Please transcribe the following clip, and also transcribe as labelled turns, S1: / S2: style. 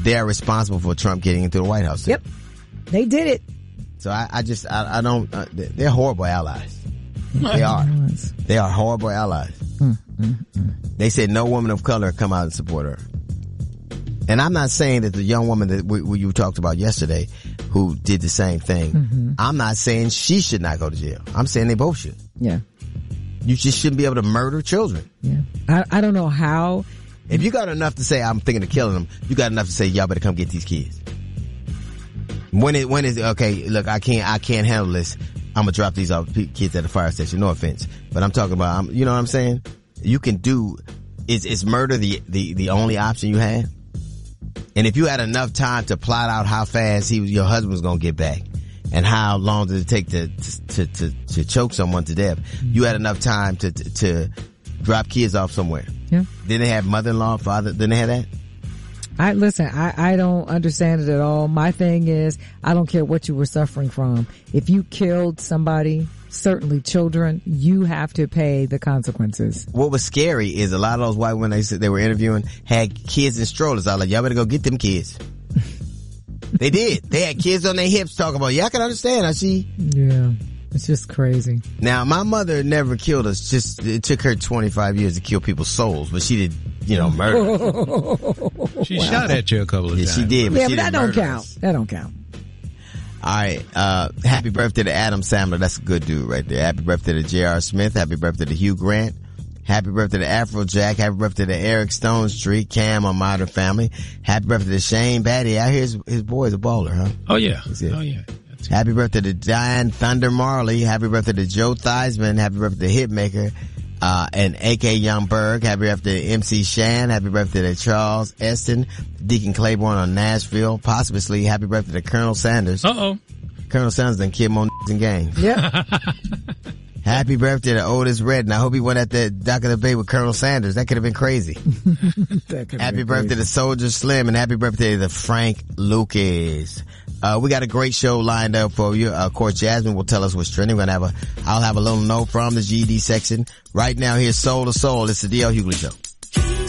S1: they're responsible for Trump getting into the White House.
S2: Yep. They did it.
S1: So I don't, they're horrible allies. They are. They are horrible allies. They said no woman of color come out and support her. And I'm not saying that the young woman that you talked about yesterday who did the same thing, I'm not saying she should not go to jail. I'm saying they both should.
S2: Yeah.
S1: You just shouldn't be able to murder children.
S2: Yeah. I don't know how.
S1: If you got enough to say, I'm thinking of killing them, you got enough to say, y'all better come get these kids. When is okay, look, I can't handle this. I'm gonna drop these off kids at the fire station. No offense. But I'm talking about, you know what I'm saying? You can do, is murder the only option you have? And if you had enough time to plot out how fast your husband was gonna get back and how long did it take to choke someone to death, you had enough time to drop kids off somewhere.
S2: Yeah.
S1: Didn't they have mother-in-law, father? Didn't they have that?
S2: I don't understand it at all. My thing is, I don't care what you were suffering from. If you killed somebody, certainly children, you have to pay the consequences.
S1: What was scary is a lot of those white women they were interviewing had kids in strollers. I was like, y'all better go get them kids. They did. They had kids on their hips talking about, yeah, I can understand. I see.
S2: Yeah. It's just crazy.
S1: Now, my mother never killed us. It took her 25 years to kill people's souls, but she did, murder.
S3: She shot at you a couple of times.
S1: She did.
S2: But that don't count. That don't count.
S1: All right. Happy birthday to Adam Sandler. That's a good dude right there. Happy birthday to J.R. Smith. Happy birthday to Hugh Grant. Happy birthday to Afrojack. Happy birthday to Eric Stone Street, Cam on Modern Family. Happy birthday to Shane Batty. I hear his boy's a baller, huh?
S3: Oh, yeah. Oh, yeah.
S1: Happy birthday to Diane Thunder Marley. Happy birthday to Joe Theismann. Happy birthday to Hitmaker, and A.K. Young Berg. Happy birthday to MC Shan. Happy birthday to Charles Eston, Deacon Claiborne on Nashville. Possibly happy birthday to Colonel Sanders.
S3: Uh-oh.
S1: Colonel Sanders done killed more in gangs.
S2: Yeah.
S1: Happy birthday to Otis Redden. I hope he went at the Dock of the Bay with Colonel Sanders. That could have been crazy. Happy birthday to Soldier Slim, and happy birthday to Frank Lucas. We got a great show lined up for you. Of course, Jasmine will tell us what's trending. I'll have a little note from the GD section. Right now, here's Soul to Soul. It's the D.L. Hughley Show.